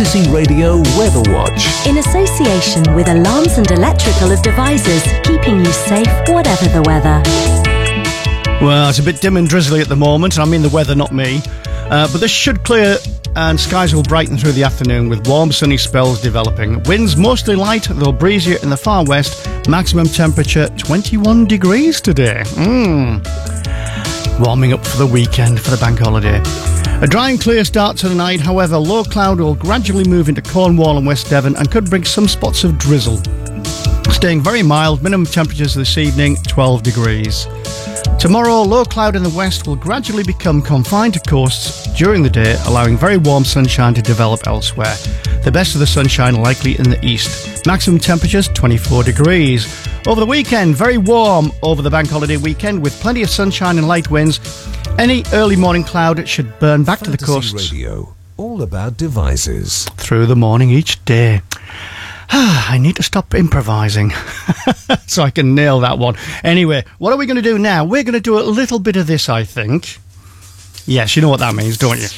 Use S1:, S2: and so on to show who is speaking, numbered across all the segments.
S1: Active Radio Weather Watch.
S2: In association with Alarms and Electrical Devices, keeping you safe whatever the weather.
S3: Well, it's a bit dim and drizzly at the moment, and I mean the weather, not me. But this should clear and skies will brighten through the afternoon with warm sunny spells developing. Winds mostly light, though breezier in the far west. Maximum temperature 21 degrees today. Warming up for the weekend, for the bank holiday. A dry and clear start to the night, however, low cloud will gradually move into Cornwall and West Devon and could bring some spots of drizzle. Staying very mild, minimum temperatures this evening 12 degrees. Tomorrow, low cloud in the west will gradually become confined to coasts during the day, allowing very warm sunshine to develop elsewhere. The best of the sunshine likely in the east. Maximum temperatures 24 degrees. Over the weekend, very warm over the bank holiday weekend with plenty of sunshine and light winds. Any early morning cloud should burn back to the coasts.
S1: Radio, all about devices.
S3: Through the morning each day. I need to stop improvising so I can nail that one. Anyway, what are we going to do now? We're going to do a little bit of this, I think. Yes, you know what that means, don't you?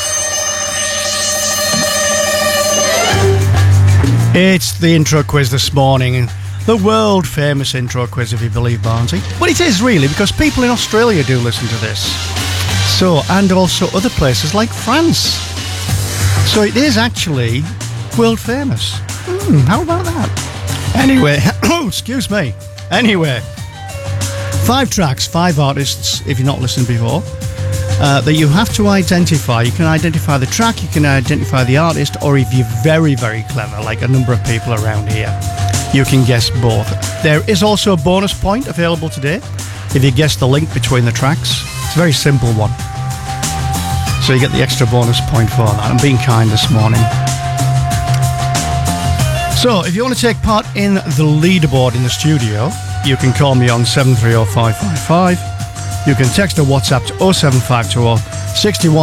S3: It's the intro quiz this morning. The world-famous intro quiz, if you believe Barnesy. Well, it is really, because people in Australia do listen to this. So, and also other places like France. So it is actually world-famous. How about that? Anyway, excuse me. Anyway, 5 tracks, 5 artists, if you've not listened before, that you have to identify. You can identify the track, you can identify the artist, or if you're very, very clever, like a number of people around here, you can guess both. There is also a bonus point available today if you guess the link between the tracks. It's a very simple one. So you get the extra bonus point for that. I'm being kind this morning. So, if you want to take part in the leaderboard in the studio, you can call me on 730 555. You can text or WhatsApp to 07520 61